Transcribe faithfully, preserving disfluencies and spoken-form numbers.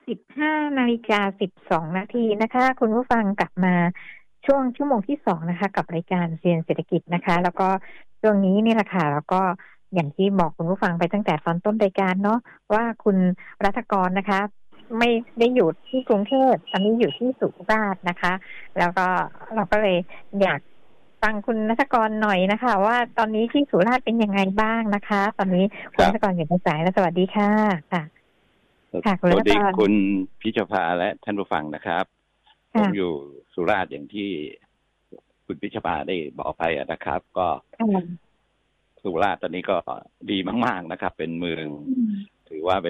สิบห้านาฬิกาสิบสองนาทีนะคะคุณผู้ฟังกลับมาช่วงชั่วโมงที่สองนะคะกับรายการเซียนเศรษฐกิจนะคะแล้วก็ช่วงนี้นี่แหละค่ะแล้วก็อย่างที่บอกคุณผู้ฟังไปตั้งแต่ตอนต้นรายการเนาะว่าคุณรัฐกรนะคะไม่ได้อยู่ที่กรุงเทพตอนนี้อยู่ที่สุราษฎร์นะคะแล้วก็เราก็เลยอยากฟังคุณรัฐกรหน่อยนะคะว่าตอนนี้ที่สุราษฎร์เป็นยังไงบ้างนะคะตอนนี้คุณรัฐกรอยู่ในสายแล้วสวัสดีค่ะค่ะค่ะสวัสดีคุณพิชภาและท่านผู้ฟังนะครับผมอยู่สุราษฎร์อย่างที่คุณพิชภาได้บอกไปนะครับก็สุราษฎร์ตอนนี้ก็ดีมากๆนะครับเป็นเมืองถือว่าเป็น